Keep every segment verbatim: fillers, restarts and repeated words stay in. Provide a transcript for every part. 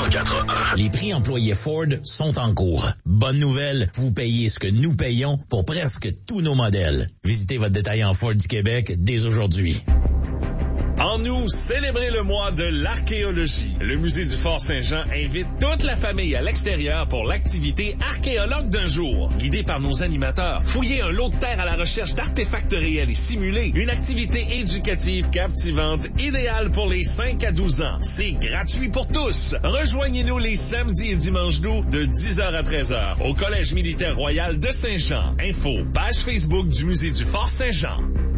cent quatre un. Les prix employés Ford sont en cours. Bonne nouvelle, vous payez ce que nous payons pour presque tous nos modèles. Visitez votre détaillant Ford du Québec dès aujourd'hui. En août, célébrez le mois de l'archéologie. Le musée du Fort Saint-Jean invite toute la famille à l'extérieur pour l'activité archéologue d'un jour. Guidé par nos animateurs, fouillez un lot de terre à la recherche d'artefacts réels et simulés. Une activité éducative captivante, idéale pour les cinq à douze ans. C'est gratuit pour tous. Rejoignez-nous les samedis et dimanches d'août de dix heures à treize heures au Collège militaire royal de Saint-Jean. Info, page Facebook du musée du Fort Saint-Jean.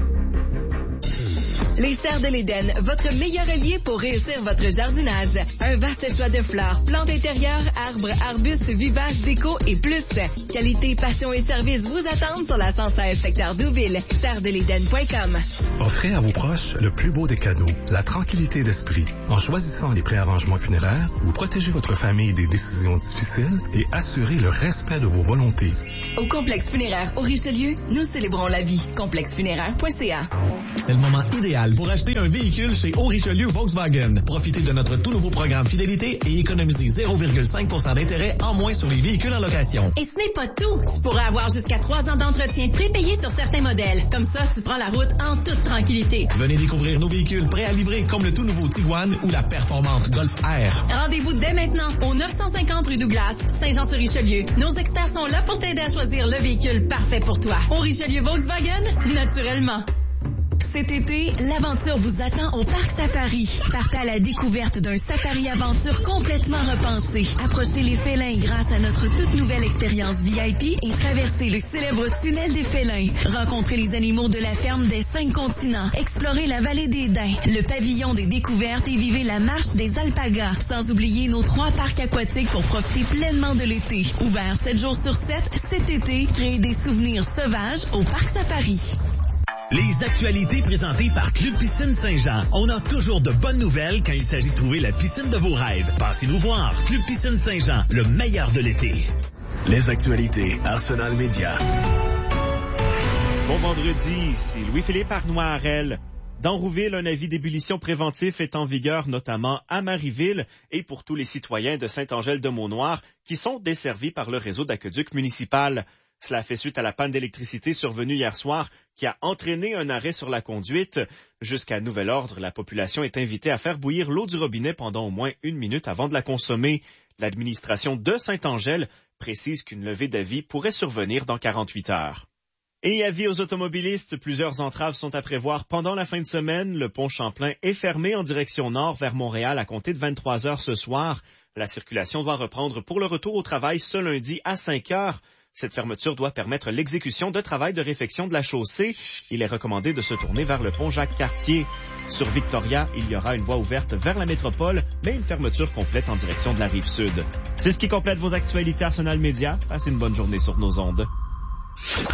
Les Serres de l'Éden, votre meilleur allié pour réussir votre jardinage. Un vaste choix de fleurs, plantes intérieures, arbres, arbustes, vivaces, déco et plus. Qualité, passion et service vous attendent sur la cent seize secteur Douville. serres de l'éden point com. Offrez à vos proches le plus beau des cadeaux, la tranquillité d'esprit. En choisissant les préarrangements funéraires, vous protégez votre famille des décisions difficiles et assurez le respect de vos volontés. Au complexe funéraire au Richelieu, nous célébrons la vie. complexe funéraire point c a. C'est le moment idéal pour acheter un véhicule chez Au Richelieu Volkswagen. Profitez de notre tout nouveau programme Fidélité et économisez zéro virgule cinq pour cent d'intérêt en moins sur les véhicules en location. Et ce n'est pas tout. Tu pourras avoir jusqu'à trois ans d'entretien prépayé sur certains modèles. Comme ça, tu prends la route en toute tranquillité. Venez découvrir nos véhicules prêts à livrer comme le tout nouveau Tiguan ou la performante Golf R. Rendez-vous dès maintenant au neuf cent cinquante rue Douglas, Saint-Jean-sur-Richelieu. Nos experts sont là pour t'aider à choisir le véhicule parfait pour toi. Au Richelieu Volkswagen, naturellement. Cet été, l'aventure vous attend au Parc Safari. Partez à la découverte d'un safari-aventure complètement repensé. Approchez les félins grâce à notre toute nouvelle expérience V I P et traversez le célèbre tunnel des félins. Rencontrez les animaux de la ferme des cinq continents. Explorez la vallée des Daims, le pavillon des découvertes et vivez la marche des alpagas. Sans oublier nos trois parcs aquatiques pour profiter pleinement de l'été. Ouvert sept jours sur sept, cet été, créez des souvenirs sauvages au Parc Safari. Les actualités présentées par Club Piscine Saint-Jean. On a toujours de bonnes nouvelles quand il s'agit de trouver la piscine de vos rêves. Passez nous voir. Club Piscine Saint-Jean, le meilleur de l'été. Les actualités Arsenal Média. Bon vendredi, c'est Louis-Philippe Arnois-Harel. Dans Rouville, un avis d'ébullition préventif est en vigueur, notamment à Marieville et pour tous les citoyens de Saint-Angèle-de-Mont-Noir qui sont desservis par le réseau d'aqueduc municipal. Cela fait suite à la panne d'électricité survenue hier soir qui a entraîné un arrêt sur la conduite. Jusqu'à nouvel ordre, la population est invitée à faire bouillir l'eau du robinet pendant au moins une minute avant de la consommer. L'administration de Saint-Angèle précise qu'une levée d'avis pourrait survenir dans quarante-huit heures. Et avis aux automobilistes, plusieurs entraves sont à prévoir pendant la fin de semaine. Le pont Champlain est fermé en direction nord vers Montréal à compter de vingt-trois heures ce soir. La circulation doit reprendre pour le retour au travail ce lundi à cinq heures. Cette fermeture doit permettre l'exécution de travail de réfection de la chaussée. Il est recommandé de se tourner vers le pont Jacques-Cartier. Sur Victoria, il y aura une voie ouverte vers la métropole, mais une fermeture complète en direction de la Rive-Sud. C'est ce qui complète vos actualités Arsenal Média. Passez une bonne journée sur nos ondes.